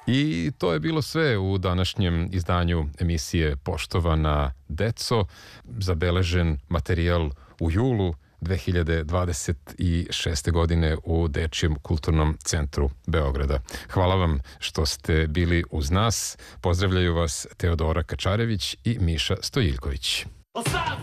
I to je bilo sve u današnjem izdanju emisije Poštovana deco. Zabeležen materijal u julu 2026. godine u Dečijem kulturnom centru Beograda. Hvala vam što ste bili uz nas. Pozdravljaju vas Teodora Kačarević i Miša Stojiljković.